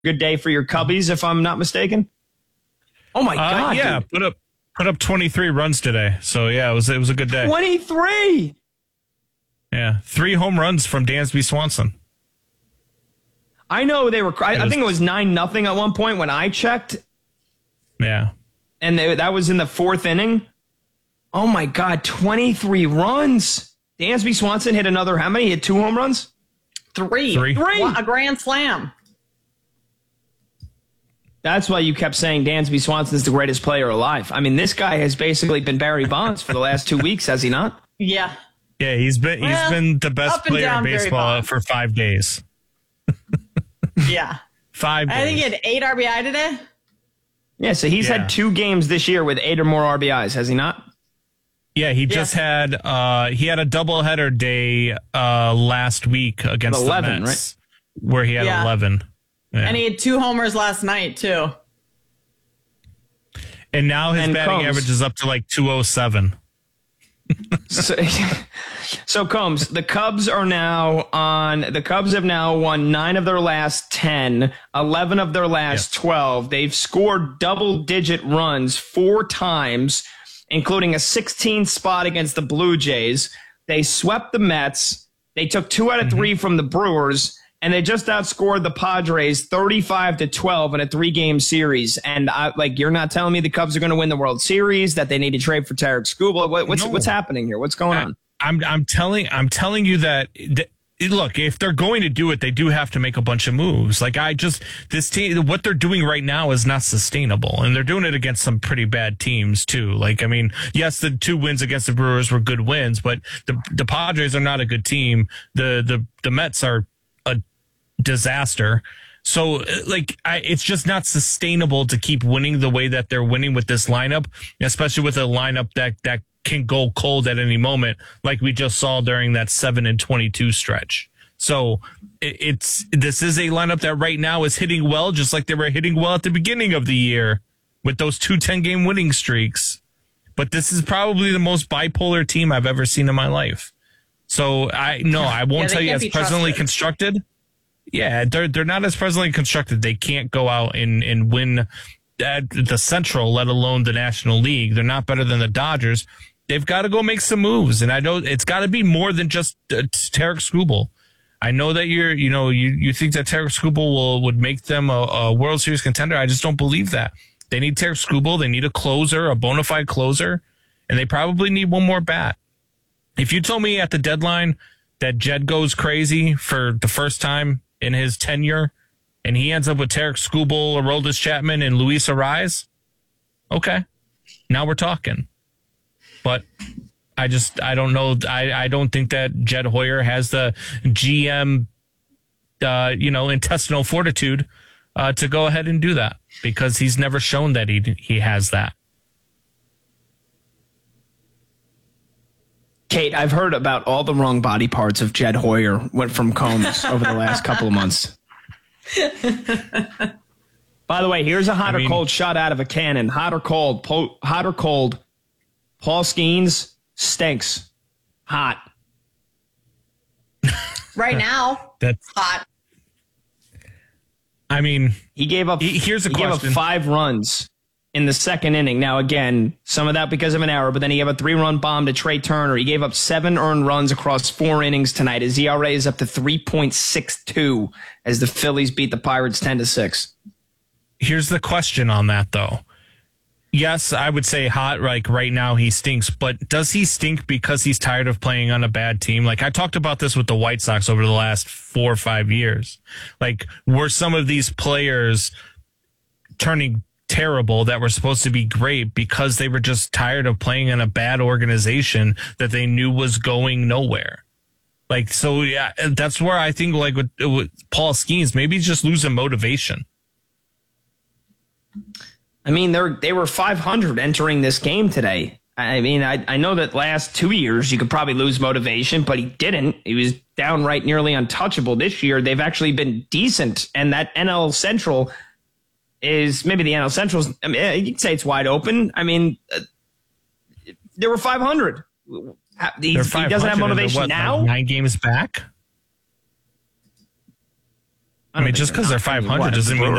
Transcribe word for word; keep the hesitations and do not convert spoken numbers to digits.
good day for your Cubbies, if I'm not mistaken. Oh my uh, God! Yeah, dude. put up put up twenty-three runs today. So yeah, it was it was a good day. twenty-three. Yeah, three home runs from Dansby Swanson. I know they were. I, It I was- think it was nine nothing at one point when I checked, Yeah. and they, that was in the fourth inning. Oh my God! twenty-three runs. Dansby Swanson hit another. How many? He hit two home runs. Three. Three. Three. One- A grand slam. That's why you kept saying Dansby Swanson's the greatest player alive. I mean, this guy has basically been Barry Bonds for the last two weeks, has he not? Yeah. Yeah, he's been he's Well, been the best up and player in down Barry baseball Bonds. for five days. Yeah. Five days. I think he had eight R B I today. Yeah, so he's Yeah. had two games this year with eight or more R B Is, has he not? Yeah, he just had uh, he had a doubleheader day uh, last week against eleven, the Mets, where he had Yeah. eleven. Yeah. And he had two homers last night, too. And now his And batting Combs. average is up to like two oh seven. So, so Combs, the Cubs are now on. The Cubs have now won nine of their last ten, eleven of their last Yeah. twelve. They've scored double-digit runs four times, including a sixteen spot against the Blue Jays. They swept the Mets. They took two out of three from the Brewers, and they just outscored the Padres thirty-five to twelve in a three-game series. And I, like, you're not telling me the Cubs are going to win the World Series, that they need to trade for Tarek Skubal. What, what's No. what's happening here? What's going on? I'm I'm telling I'm telling you that, that look, if they're going to do it, they do have to make a bunch of moves. Like I just this team, what they're doing right now is not sustainable, and they're doing it against some pretty bad teams too. Like I mean, yes, the two wins against the Brewers were good wins, but the the Padres are not a good team. The the the Mets are a disaster. So like I, it's just not sustainable to keep winning the way that they're winning with this lineup, especially with a lineup that that can go cold at any moment, like we just saw during that seven and twenty-two stretch. So it, it's this is a lineup that right now is hitting well, just like they were hitting well at the beginning of the year with those two ten game winning streaks. But this is probably the most bipolar team I've ever seen in my life. So I no, I won't Yeah, they tell you can't as be presently trusted. constructed. Yeah, they're they're not as presently constructed. They can't go out and, and win at the Central, let alone the National League. They're not better than the Dodgers. They've got to go make some moves, and I know it's got to be more than just uh, Tarek Skubal. I know that you're, you know, you, you think that Tarek Skubal will would make them a, a World Series contender. I just don't believe that. They need Tarek Skubal. They need a closer, a bona fide closer, and they probably need one more bat. If you told me at the deadline that Jed goes crazy for the first time in his tenure, and he ends up with Tarek Skubal, Aroldis Chapman, and Luis Ariz, okay, now we're talking. But I just I don't know. I, I don't think that Jed Hoyer has the G M, uh, you know, intestinal fortitude uh, to go ahead and do that, because he's never shown that he he has that. Kate, I've heard about all the wrong body parts of Jed Hoyer went from Combs over the last couple of months. By the way, here's a hot I or mean- cold shot out of a cannon. Hot or cold? Po- hot or cold? Paul Skeens stinks. Hot. Right now, That's hot. I mean, He gave up. He- here's a he gave up question. five runs in the second inning. Now, again, some of that because of an error, but then he gave a three-run bomb to Trey Turner. He gave up seven earned runs across four innings tonight. His E R A is up to three point six two as the Phillies beat the Pirates ten to six. here's the question on that, though. Yes, I would say hot, like right now he stinks, but does he stink because he's tired of playing on a bad team? Like I talked about this with the White Sox over the last four or five years. Like were some of these players turning terrible that were supposed to be great because they were just tired of playing in a bad organization that they knew was going nowhere? Like, so yeah, that's where I think like with, with Paul Skeens, maybe he's just losing motivation. I mean, they're they were five hundred entering this game today. I mean, I, I know that last two years you could probably lose motivation, but he didn't. He was downright nearly untouchable. This year, they've actually been decent, and that N L Central is maybe the N L Central's. I mean, you could say it's wide open. I mean, uh, they were five hundred. He, he doesn't have motivation what, now. like nine games back. I mean, just because they're five hundred doesn't mean